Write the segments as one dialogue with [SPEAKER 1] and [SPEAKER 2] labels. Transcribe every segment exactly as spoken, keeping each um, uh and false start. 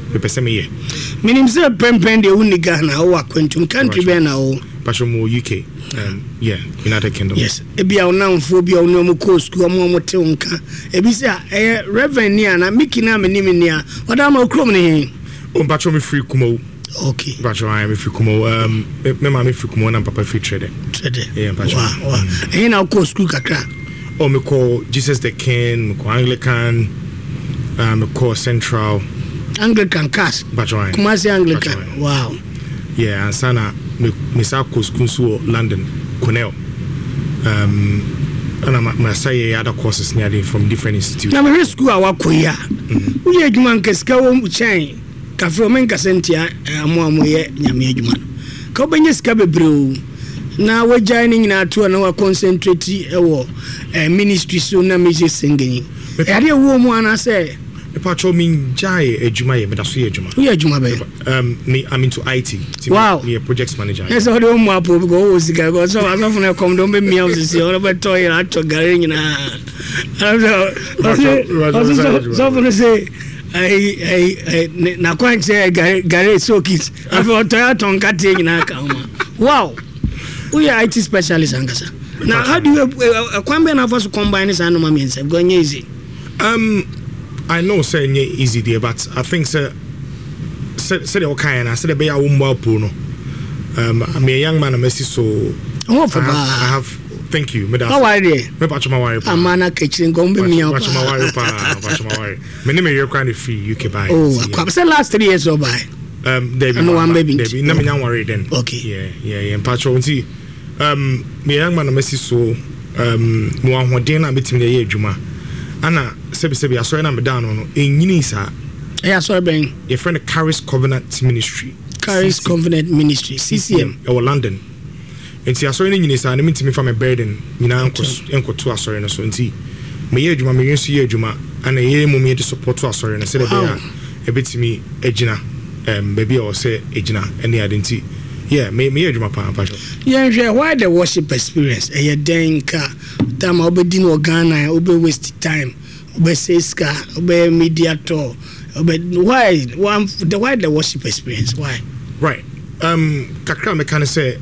[SPEAKER 1] me pese me ye
[SPEAKER 2] minim say pempen de uni Ghana o akwantum country be na o
[SPEAKER 1] Pashomo U K um yeah United Kingdom
[SPEAKER 2] yes e bia onamfo bia onu mo ko school mo mo te onka e bi say eh reverend ni ana mikina menim ni a oda ma okrom ni
[SPEAKER 1] o Pacho me free kumo
[SPEAKER 2] okay
[SPEAKER 1] Pacho I am free kumo um me ma me free kumo na papa free trader
[SPEAKER 2] trader
[SPEAKER 1] yeah Pacho
[SPEAKER 2] wow e na ko school kakra
[SPEAKER 1] o me call Jesus the King me call Anglican um me call Central
[SPEAKER 2] Anglican cast
[SPEAKER 1] Pacho
[SPEAKER 2] Kumasi Anglican wow
[SPEAKER 1] yeah and sana me me sa ko school so London Cornell um and I'm my say other courses near from different institutes
[SPEAKER 2] na me school awa koya wo ye adwuma nkeska wo chen ka from nkasentia amo amo ye nyame adwuma ka obenya sika bebreu na wo join nyina to na wa concentrate e wo ministry so na me singing e ade wo mu ana say
[SPEAKER 1] me Pacho min jai adwuma ye me da so ye adwuma
[SPEAKER 2] wo ye adwuma be
[SPEAKER 1] um me I'm into I T
[SPEAKER 2] wow
[SPEAKER 1] me a projects manager
[SPEAKER 2] yes o de wo mu apo go wo sika go so aso funa come don be miao sisi o be to ye ato gare nyina so so funa say ai ai na kwanche gare so kids after to tonka te nyina ka ma wow we are I T specialist angasa now how do you kwambe na for combine this and no means go easy
[SPEAKER 1] um I know say easy there but I think say say say the kind I say be a woman po no um I'm a young man I'm so
[SPEAKER 2] oh for
[SPEAKER 1] I have, I have thank you me that
[SPEAKER 2] how are they
[SPEAKER 1] me Pacho ma worry pa
[SPEAKER 2] amana kitchen go be me
[SPEAKER 1] Pacho ma worry pa Pacho ma worry me name you kind of free U K buy
[SPEAKER 2] oh I say last three years or buy
[SPEAKER 1] um there be
[SPEAKER 2] no one baby
[SPEAKER 1] there na me yan worry then
[SPEAKER 2] okay
[SPEAKER 1] yeah yeah yeah Pacho unti um me young man I'm so um mo ahoden na betimi dey adwuma ana sebi sebi aso na me down no enyini sa
[SPEAKER 2] eh aso ben
[SPEAKER 1] your friend Caris Covenant Ministry
[SPEAKER 2] Caris Covenant Ministry C C M
[SPEAKER 1] e London enti aso ni nyini sa na mitimi fa me burden nyina enko enko to aso no so enti me ye adwuma me yensu ye adwuma ana ye mu me de support aso no se de bia e betimi agina um baby o se agina ene adenti yeah me me adwuma pa pa
[SPEAKER 2] yeah why the worship experience e den ka time obedi no Ghana obe waste time obe seska obe media tour obe why one the why the worship experience why
[SPEAKER 1] right um kakra me kan say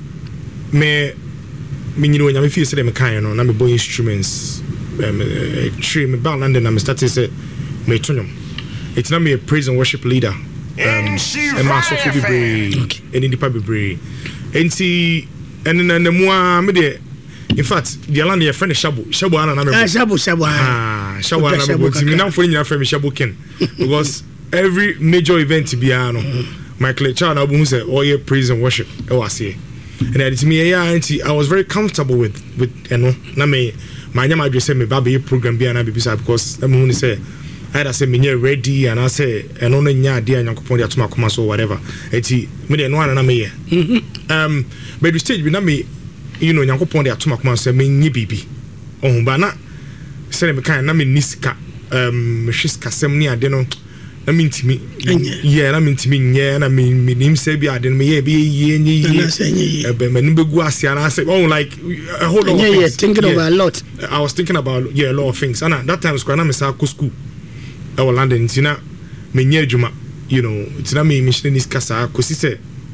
[SPEAKER 1] me me nyino nya me feel say me kan no na me boy instruments um tree me ba London na me start say me tunum it's not me a praise and worship leader um e ma so fi be eni nipa bebre enti eni na na mu a me de in fact the land your friend Shabo Shabo ana na me
[SPEAKER 2] ah Shabo Shabo
[SPEAKER 1] ah Shabo ana me enti me na for nyina friend me Shabo Ken because every major event bia no Michael Chan na obu say all your praise and worship e was here and it me yeah enti I was very comfortable with with you know na me my nyama adwe say me ba be program bia na be bisa because na me say either say me ready and I say and no nya de Nyankopon de atoma koma so whatever eti me de no na me ye um but the stage be na me you know Nyankopon de atoma koma so me nyi bibi ohun ba na say me kan na me nisika um me hwiska sem ni ade no na me ntimi yeah na me ntimi nye na me me nim say bi ade me ye bi ye nyi e be me nimbe gu asia na say oh like a whole lot of things
[SPEAKER 2] yeah thinking yeah. about a lot
[SPEAKER 1] I was thinking about yeah a lot of things and at that time so na me sa school I was London tina me nya adwuma you know tina me missionaries kasa kosi say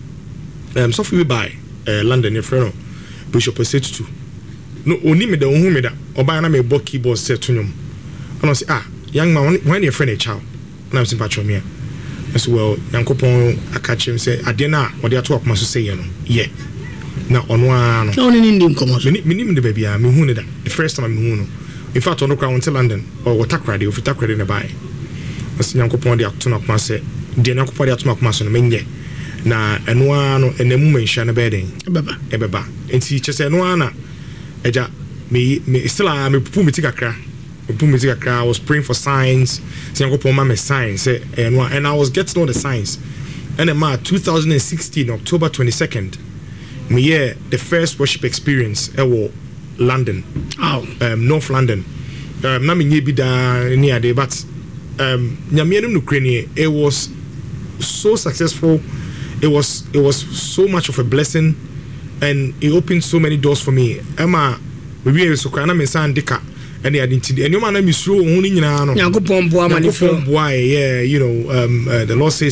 [SPEAKER 1] um so we buy uh, London your friend Bishop Setutu no oni me da ohun me da oba na me bo keyboard set tunum and I say ah young man when your friend a child and I'm sympathetic me as well Yankopon akache him say ade na wo de ato akoma so say you know yeah na ono ano
[SPEAKER 2] no ni ndim komo so
[SPEAKER 1] me nim de baby a me hu ne da the first time me hu no in fact ono kwa won London or watakra de ofitakra de ne buy as Nyankopon de ato na akoma say de Nyankopon de ato na akoma so no menye na eno ano enemu menhia na beden
[SPEAKER 2] baba
[SPEAKER 1] e baba enti chese eno ana eja me me still am me pupu mitikakra pupu mitikakra I was praying for signs Nyankopon ma me signs eno and I was getting all the signs and in March twenty sixteen October twenty-second me yeah the first worship experience e wo London
[SPEAKER 2] oh
[SPEAKER 1] um North London um na me nye bi da ni ade but um nyame enum no krani it was so successful. It was it was so much of a blessing and it opened so many doors for me. Emma we be so kana me san deka and the identity and you man na misro ohun ni nyina no
[SPEAKER 2] Nyankopon boa manifo
[SPEAKER 1] boa yeah you know um uh, the Lord says